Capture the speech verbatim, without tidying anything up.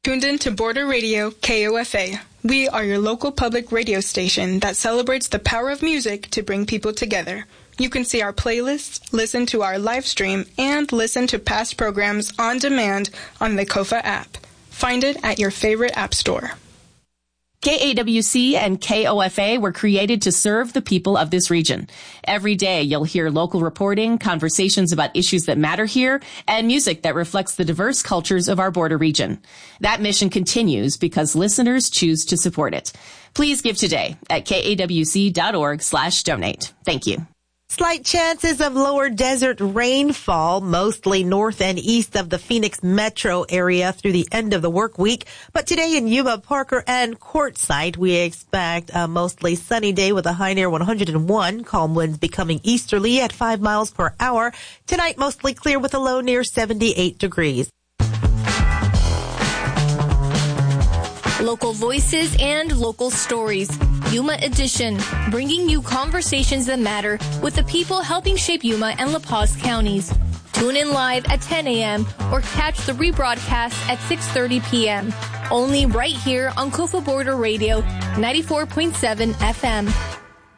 tuned in to Border Radio K O F A. We are your local public radio station that celebrates the power of music to bring people together. You can see our playlists, listen to our live stream, and listen to past programs on demand on the K O F A app. Find it at your favorite app store. K A W C and K O F A were created to serve the people of this region. Every day, you'll hear local reporting, conversations about issues that matter here, and music that reflects the diverse cultures of our border region. That mission continues because listeners choose to support it. Please give today at kawc.org slash donate. Thank you. Slight chances of lower desert rainfall, mostly north and east of the Phoenix metro area through the end of the work week. But today in Yuma, Parker, and Quartzsite, we expect a mostly sunny day with a high near one hundred one. Calm winds becoming easterly at five miles per hour. Tonight, mostly clear with a low near seventy-eight degrees. Local voices and local stories. Yuma Edition, bringing you conversations that matter with the people helping shape Yuma and La Paz counties. Tune in live at ten a.m. or catch the rebroadcast at six thirty p.m. Only right here on K O F A Border Radio ninety-four point seven F M.